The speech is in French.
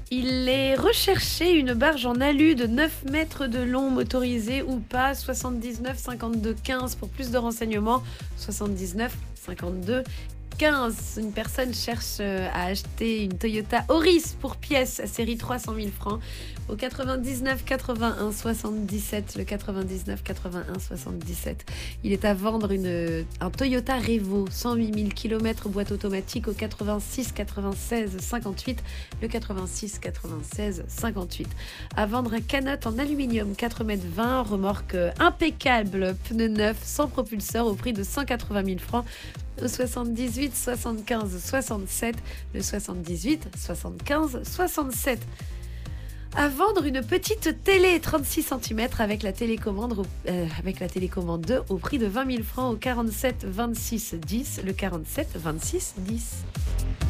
Il est recherché une barge en alu de 9 mètres de long, motorisée ou pas, 79 52 15 pour plus de renseignements, 79 52 15. Une personne cherche à acheter une Toyota Auris pour pièce, série 300 000 francs, au 99 81 77, le 99 81 77. Il est à vendre un Toyota Revo, 108 000 km, boîte automatique, au 86 96 58, le 86 96 58. À vendre un Canot en aluminium, 4,20 m, remorque impeccable, pneus neufs, sans propulseur, au prix de 180 000 francs, au 78 75 67, le 78 75 67. À vendre une petite télé 36 cm avec la télécommande 2 au prix de 20 000 francs, au 47 26 10, le 47 26 10.